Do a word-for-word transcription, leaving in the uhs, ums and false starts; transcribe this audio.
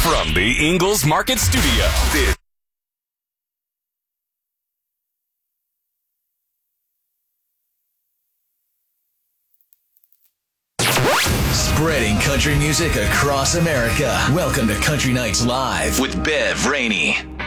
From the Ingles Market Studio, this spreading country music across America. Welcome to Country Nights Live with Bev Rainey.